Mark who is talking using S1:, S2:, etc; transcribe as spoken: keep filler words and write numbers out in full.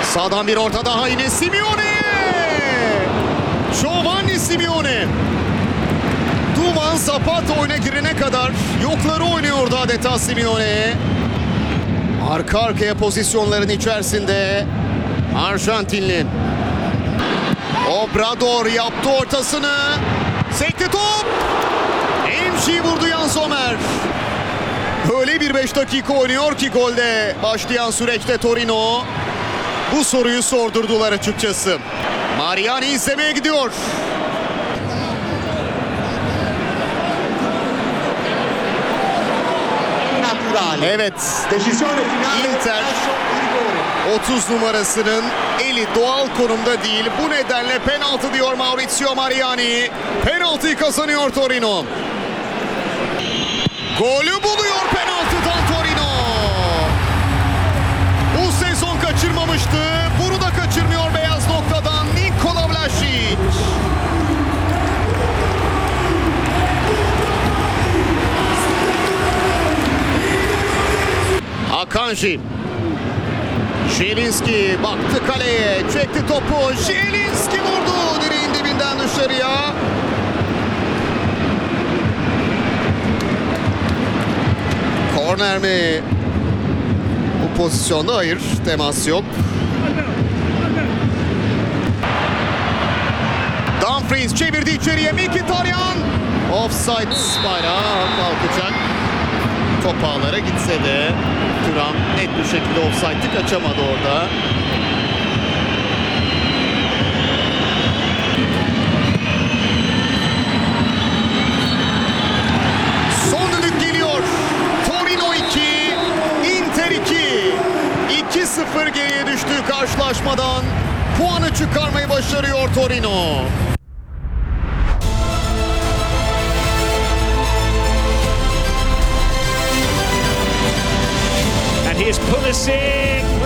S1: Sağdan bir orta daha yine Simeone. Giovanni Simeone. Duvan Zapata oyuna girene kadar yokları oynuyordu adeta Simeone. Arka arkaya pozisyonların içerisinde Arjantinli. Obrador yaptı ortasını. Sekti top. Emşi vurdu Jan Sommer. Öyle bir beş dakika oynuyor ki golde başlayan süreçte Torino. Bu soruyu sordurdular açıkçası. Mariani izlemeye gidiyor. Evet. Inter otuz numarasının eli doğal konumda değil. Bu nedenle penaltı diyor Maurizio Mariani. Penaltıyı kazanıyor Torino. Golü buluyor penaltıdan Torino. Bu sezon kaçırmamıştı. Bunu da kaçırmıyor beyaz noktadan Nikola Vlašić. Akanji. Zielinski baktı kaleye, çekti topu. Zielinski vurdu direğin dibinden dışarıya. Korner mi? Bu pozisyonda hayır, temas yok. Dumfries çevirdi içeriye, Mkhitaryan. Offside bayrağı kalkacak. Top ağlara gitse de Thuram net bir şekilde offside'ı kaçamadı orada. Son düdük geliyor. Torino iki, Inter iki. iki sıfır geriye düştüğü karşılaşmadan puanı çıkarmayı başarıyor Torino.
S2: Here's Pulisic.